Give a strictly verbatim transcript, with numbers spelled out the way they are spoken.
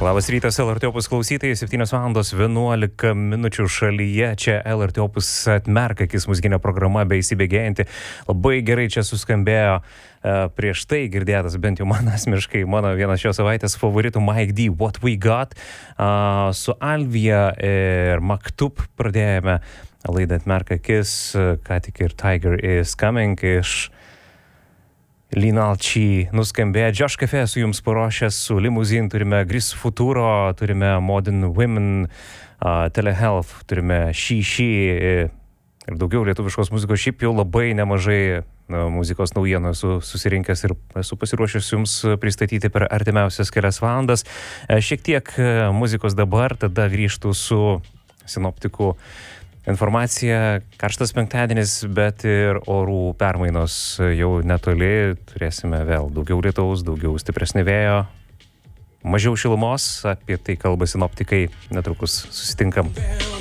Labas rytas, L R T Opus klausytojai, septynios valandos vienuolika minučių šalyje, čia L R T Opus atmerk akis muzikinė programa bei įsibėgėjanti. Labai gerai čia suskambėjo uh, prieš tai girdėtas, bent jau man asmeniškai, mano vienas šios savaitės favoritų Mike D, What We Got. Uh, su Alvija ir Maktub pradėjome laidą atmerk akis, ką tik ir Tiger is Coming iš Linalčį nuskambėjo. Josh Cafe su jums paruošęs, su Limuzin turime Gris Futuro, turime Modern Women, uh, Telehealth, turime She She ir daugiau lietuviškos muzikos. Šiaip jau labai nemažai na, muzikos naujienų esu susirinkęs ir esu pasiruošęs jums pristatyti per artimiausias kelias valandas. Šiek tiek muzikos dabar, tada grįžtų su sinoptikų informacija. Karštas penktadienis, bet ir orų permainos jau netoli. Turėsime vėl daugiau lietaus, daugiau stipresnio vėjo, mažiau šilumos. Apie tai kalba sinoptikai. Netrukus susitinkam.